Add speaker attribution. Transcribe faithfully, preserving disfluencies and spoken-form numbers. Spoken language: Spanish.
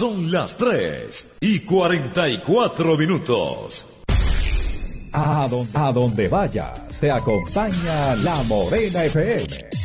Speaker 1: son las tres y cuarenta y cuatro minutos.
Speaker 2: A donde, a donde vayas, te acompaña La Morena F M.